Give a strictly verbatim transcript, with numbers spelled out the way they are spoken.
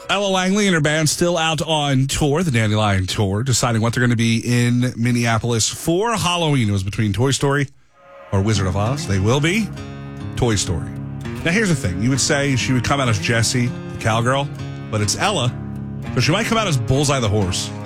Ella Langley and her band still out on tour, the Dandelion Tour, deciding what they're going to be in Minneapolis for Halloween. It was between Toy Story or Wizard of Oz. They will be Toy Story. Now, here's the thing. You would say she would come out as Jessie, the cowgirl, but it's Ella, so she might come out as Bullseye the horse.